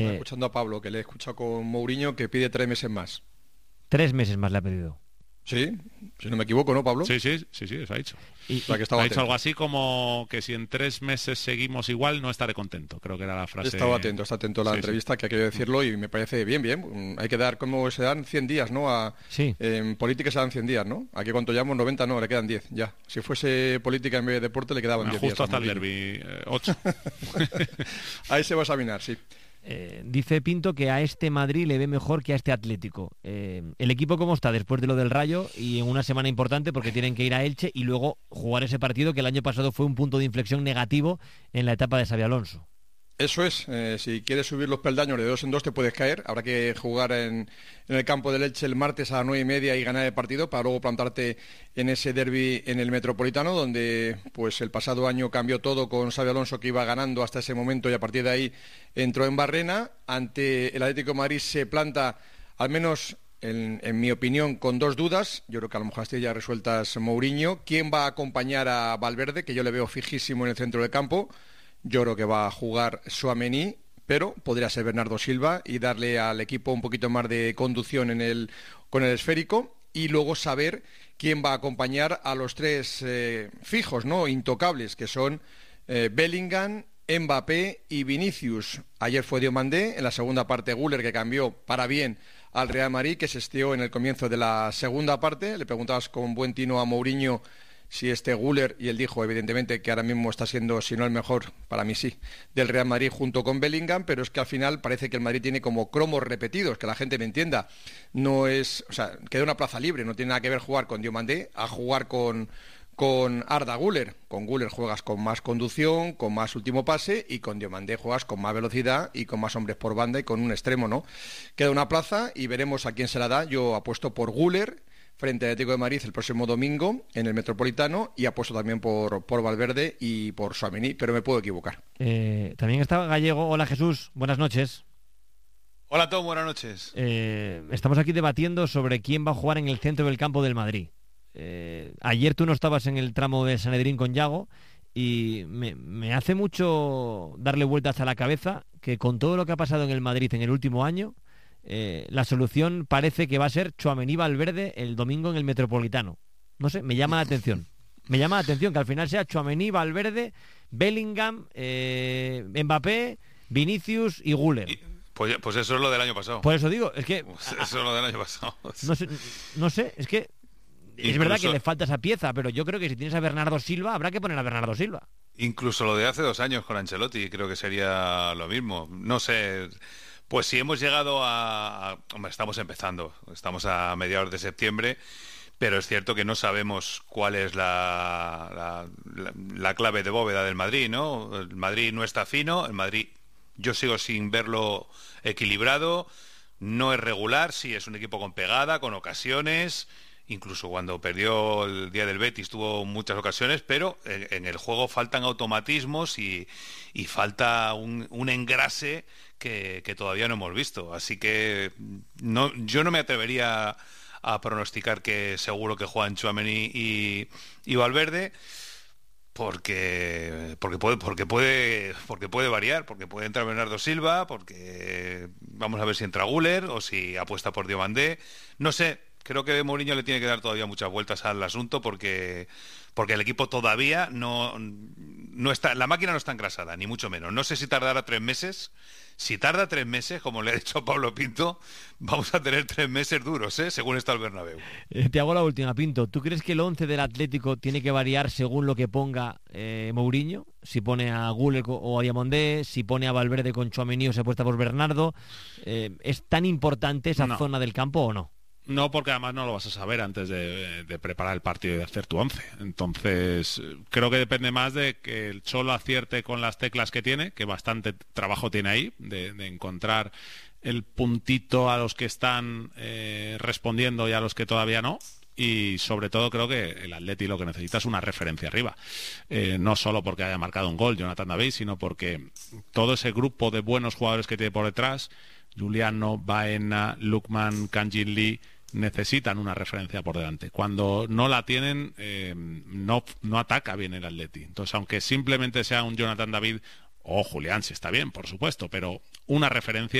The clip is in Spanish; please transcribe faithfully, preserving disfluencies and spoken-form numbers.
Eh, Escuchando a Pablo, que le he escuchado con Mourinho, que pide tres meses más. Tres meses más le ha pedido. Sí, si no me equivoco, ¿no, Pablo? Sí, sí, sí, sí, eso ha dicho. Y, o sea, que ha estaba dicho atento. algo así como que si en tres meses seguimos igual, no estaré contento. Creo que era la frase. Estaba atento, está atento a la Sí, entrevista, sí. que ha querido decirlo, y me parece bien, bien. Hay que dar, como se dan cien días, ¿no? A, sí. En política se dan cien días, ¿no? Aquí cuánto llevamos, noventa, no, le quedan diez, ya. Si fuese política en vez de deporte, le quedaban Bueno, diez días. justo hasta el Mourinho. derbi, eh, ocho. Ahí se va a examinar, sí. Eh, dice Pinto que a este Madrid le ve mejor que a este Atlético. Eh, ¿El equipo cómo está después de lo del Rayo y en una semana importante porque tienen que ir a Elche y luego jugar ese partido que el año pasado fue un punto de inflexión negativo en la etapa de Xabi Alonso? Eso es, eh, si quieres subir los peldaños de dos en dos te puedes caer, habrá que jugar en, en el campo del Elche el martes a las nueve y media y ganar el partido para luego plantarte en ese derbi en el Metropolitano, donde pues el pasado año cambió todo con Xabi Alonso, que iba ganando hasta ese momento y a partir de ahí entró en Barrena. Ante el Atlético de Madrid se planta, al menos en, en mi opinión, con dos dudas. Yo creo que a lo mejor estoy ya resueltas Mourinho. ¿Quién va a acompañar a Valverde, que yo le veo fijísimo en el centro del campo? Yo creo que va a jugar Tchouaméni, pero podría ser Bernardo Silva y darle al equipo un poquito más de conducción en el, con el esférico, y luego saber quién va a acompañar a los tres eh, fijos, ¿no? Intocables, que son eh, Bellingham, Mbappé y Vinicius. Ayer fue Diomandé, en la segunda parte Güler, que cambió para bien al Real Madrid, que se estió en el comienzo de la segunda parte. Le preguntabas con buen tino a Mourinho si este Güler, y él dijo evidentemente que ahora mismo está siendo, si no el mejor, para mí sí, del Real Madrid junto con Bellingham, pero es que al final parece que el Madrid tiene como cromos repetidos, que la gente me entienda. No es, o sea, queda una plaza libre, no tiene nada que ver jugar con Diomandé a jugar con, con Arda Güler. Con Güler juegas con más conducción, con más último pase, y con Diomandé juegas con más velocidad y con más hombres por banda y con un extremo, ¿no? Queda una plaza y veremos a quién se la da. Yo apuesto por Güler frente al Atlético de Madrid el próximo domingo en el Metropolitano, y apuesto también por, por Valverde y por Tchouaméni, pero me puedo equivocar. Eh, también está Gallego. Hola, Jesús, buenas noches. Hola Tom, buenas noches. Eh, estamos aquí debatiendo sobre quién va a jugar en el centro del campo del Madrid. Eh, ayer tú no estabas en el tramo de Sanedrín con Yago y me, me hace mucho darle vueltas a la cabeza que con todo lo que ha pasado en el Madrid en el último año, Eh, la solución parece que va a ser Tchouaméni Valverde el domingo en el Metropolitano. No sé, me llama la atención. Me llama la atención que al final sea Tchouaméni, Valverde, Bellingham, eh, Mbappé, Vinicius y Güler. Y, pues, pues eso es lo del año pasado. Por eso digo, es que... Pues eso es lo del año pasado. No sé, no sé es que... Es Incluso, verdad que le falta esa pieza, pero yo creo que si tienes a Bernardo Silva, habrá que poner a Bernardo Silva. Incluso lo de hace dos años con Ancelotti, creo que sería lo mismo. No sé... Pues si hemos llegado a, a... Hombre, estamos empezando, estamos a mediados de septiembre, pero es cierto que no sabemos cuál es la, la, la, la clave de bóveda del Madrid, ¿no? El Madrid no está fino, el Madrid yo sigo sin verlo equilibrado, no es regular, sí es un equipo con pegada, con ocasiones, incluso cuando perdió el día del Betis tuvo muchas ocasiones, pero en, en el juego faltan automatismos y, y falta un, un engrase Que, que todavía no hemos visto, así que no, yo no me atrevería a pronosticar que seguro que juegan Tchouaméni y, y Valverde, porque porque puede porque puede porque puede variar, porque puede entrar Bernardo Silva, porque vamos a ver si entra Güler o si apuesta por Diomandé, no sé. Creo que Mourinho le tiene que dar todavía muchas vueltas al asunto porque porque el equipo todavía no no está, la máquina no está engrasada, ni mucho menos. No sé si tardará tres meses. Si tarda tres meses, como le ha dicho a Pablo Pinto, vamos a tener tres meses duros, ¿eh? Según está el Bernabéu. Eh, te hago la última, Pinto. ¿Tú crees que el once del Atlético tiene que variar según lo que ponga eh, Mourinho? Si pone a Güler o a Diomandé, si pone a Valverde con Tchouaméni o se apuesta por Bernardo. Eh, ¿Es tan importante esa no. zona del campo o no? No, porque además no lo vas a saber antes de, de preparar el partido y de hacer tu once. Entonces, creo que depende más de que el Cholo acierte con las teclas que tiene, que bastante trabajo tiene ahí, de, de encontrar el puntito a los que están eh, respondiendo y a los que todavía no. Y sobre todo creo que el Atleti lo que necesita es una referencia arriba. Eh, no solo porque haya marcado un gol Jonathan David, sino porque todo ese grupo de buenos jugadores que tiene por detrás, Giuliano, Baena, Lookman, Kang-in Lee, necesitan una referencia por delante. Cuando no la tienen, eh, no, no ataca bien el Atleti. Entonces, aunque simplemente sea un Jonathan David O Julián, si está bien, por supuesto, pero una referencia